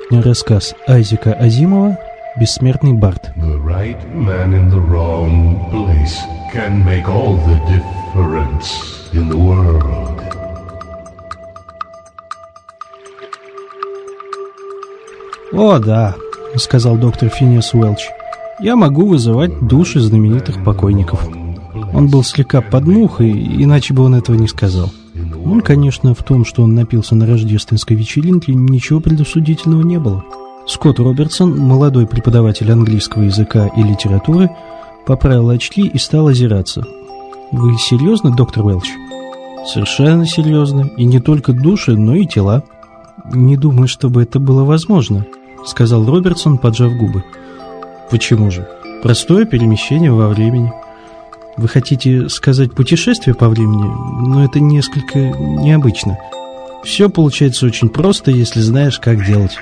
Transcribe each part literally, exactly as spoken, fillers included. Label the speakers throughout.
Speaker 1: Рассказ Айзека Азимова «Бессмертный Бард».
Speaker 2: The right man in the wrong place can make all the difference in the world.
Speaker 1: «О, да», — сказал доктор Финиас Уэлч, — «я могу вызывать души знаменитых покойников». Он был слегка под мухой, иначе бы он этого не сказал. Ну, конечно, в том, что он напился на рождественской вечеринке, ничего предосудительного не было. Скотт Робертсон, молодой преподаватель английского языка и литературы, поправил очки и стал озираться. «Вы серьезно, доктор Уэлч?» «Совершенно серьезно. И не только души, но и тела». «Не думаю, чтобы это было возможно», — сказал Робертсон, поджав губы. «Почему же? Простое перемещение во времени». «Вы хотите сказать путешествие по времени? Но это несколько необычно. Все получается очень просто, если знаешь, как делать».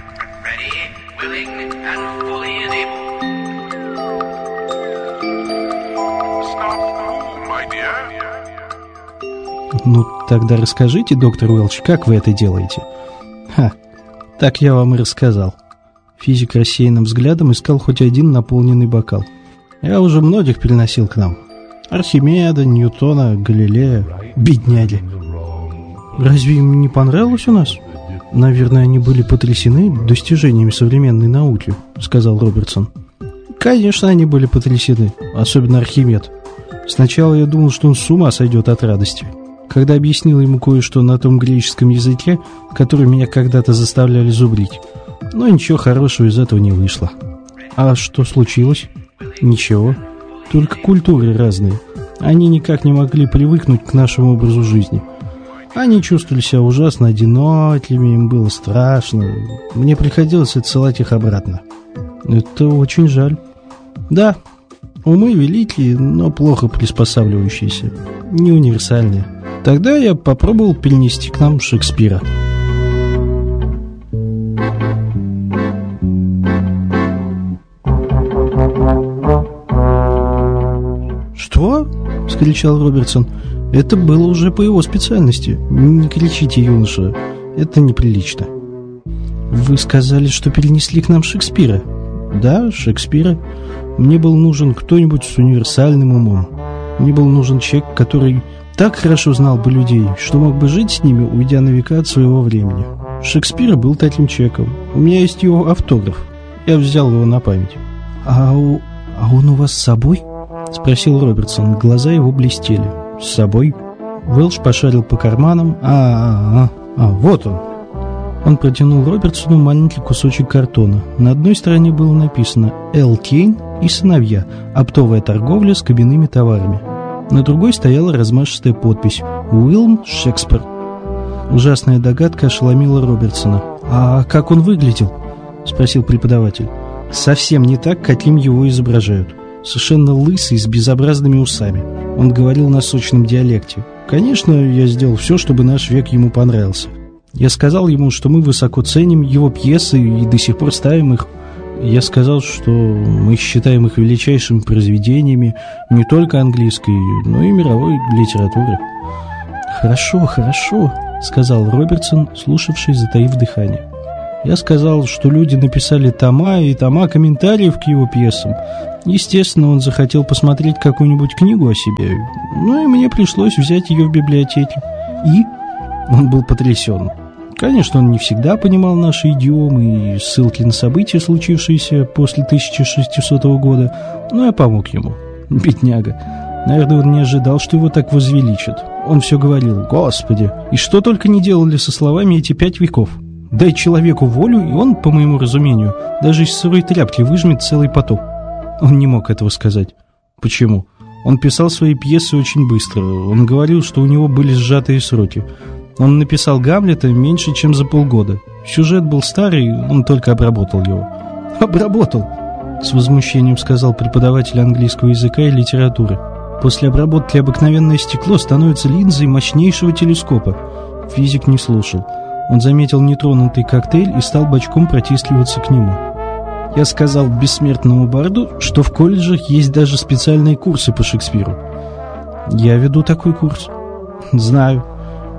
Speaker 1: «Ну, тогда расскажите, доктор Уэлч, как вы это делаете?» «Ха, так я вам и рассказал». Физик рассеянным взглядом искал хоть один наполненный бокал. «Я уже многих переносил к нам. Архимеда, Ньютона, Галилея, бедняги. Разве им не понравилось у нас?» «Наверное, они были потрясены достижениями современной науки», — сказал Робертсон. «Конечно, они были потрясены, особенно Архимед. Сначала я думал, что он с ума сойдет от радости. Когда объяснил ему кое-что на том греческом языке, который меня когда-то заставляли зубрить. Но ничего хорошего из этого не вышло». «А что случилось?» «Ничего. Только культуры разные. Они никак не могли привыкнуть к нашему образу жизни. Они чувствовали себя ужасно одинокими, им было страшно. Мне приходилось отсылать их обратно». «Это очень жаль». «Да, умы великие, но плохо приспосабливающиеся, не универсальные. Тогда я попробовал перенести к нам Шекспира». «Что?» — вскричал Робертсон. «Это было уже по его специальности. Не кричите, юноша, это неприлично». «Вы сказали, что перенесли к нам Шекспира?» «Да, Шекспира. Мне был нужен кто-нибудь с универсальным умом. Мне был нужен человек, который так хорошо знал бы людей, что мог бы жить с ними, уйдя на века от своего времени. Шекспир был таким человеком. У меня есть его автограф. Я взял его на память». «А, у... а он у вас с собой?» — спросил Робертсон. Глаза его блестели. «С собой?» Уэлч пошарил по карманам. А, -а, -а, а, вот он. Он протянул Робертсону маленький кусочек картона. На одной стороне было написано «Эл Кейн и сыновья. Оптовая торговля с кабинными товарами». На другой стояла размашистая подпись «Уильям Шекспир». Ужасная догадка ошеломила Робертсона. «А как он выглядел?» — спросил преподаватель. «Совсем не так, каким его изображают. Совершенно лысый, с безобразными усами. Он говорил на сочном диалекте. Конечно, я сделал все, чтобы наш век ему понравился. Я сказал ему, что мы высоко ценим его пьесы и до сих пор ставим их. Я сказал, что мы считаем их величайшими произведениями не только английской, но и мировой литературы». «Хорошо, хорошо», — сказал Робертсон, слушавший, затаив дыхание. «Я сказал, что люди написали тома и тома комментариев к его пьесам. Естественно, он захотел посмотреть какую-нибудь книгу о себе. Ну и мне пришлось взять ее в библиотеке. И он был потрясен. Конечно, он не всегда понимал наши идиомы и ссылки на события, случившиеся после тысяча шестисотого года, но я помог ему. Бедняга. Наверное, он не ожидал, что его так возвеличат. Он все говорил: «Господи, и что только не делали со словами эти пять веков. Дай человеку волю, и он, по моему разумению, даже из сырой тряпки выжмет целый поток». Он не мог этого сказать. Почему? Он писал свои пьесы очень быстро. Он говорил, что у него были сжатые сроки. Он написал «Гамлета» меньше, чем за полгода. Сюжет был старый, он только обработал его. «Обработал!» — с возмущением сказал преподаватель английского языка и литературы. «После обработки обыкновенное стекло становится линзой мощнейшего телескопа». Физик не слушал. Он заметил нетронутый коктейль и стал бочком протискиваться к нему. «Я сказал бессмертному барду, что в колледжах есть даже специальные курсы по Шекспиру». «Я веду такой курс». «Знаю.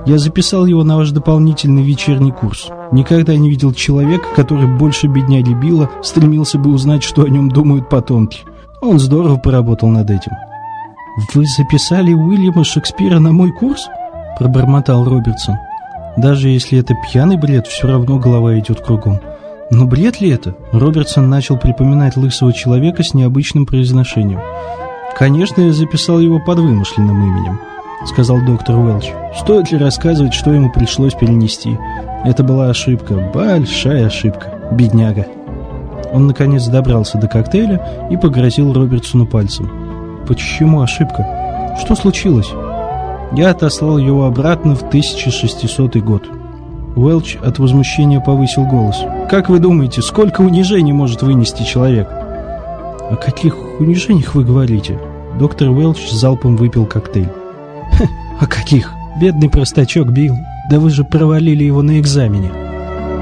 Speaker 1: Я записал его на ваш дополнительный вечерний курс. Никогда не видел человека, который больше бедняги Билла стремился бы узнать, что о нем думают потомки. Он здорово поработал над этим». «Вы записали Уильяма Шекспира на мой курс?» – пробормотал Робертсон. «Даже если это пьяный бред, все равно голова идет кругом». «Но бред ли это?» – Робертсон начал припоминать лысого человека с необычным произношением. «Конечно, я записал его под вымышленным именем», — сказал доктор Уэлч. «Стоит ли рассказывать, что ему пришлось перенести? Это была ошибка, большая ошибка, бедняга». Он, наконец, добрался до коктейля и погрозил Робертсону пальцем. «Почему ошибка? Что случилось?» «Я отослал его обратно в тысяча шестисотый год». Уэлч от возмущения повысил голос. «Как вы думаете, сколько унижений может вынести человек?» «О каких унижениях вы говорите?» Доктор Уэлч залпом выпил коктейль. «О каких? Бедный простачок Билл. Да вы же провалили его на экзамене».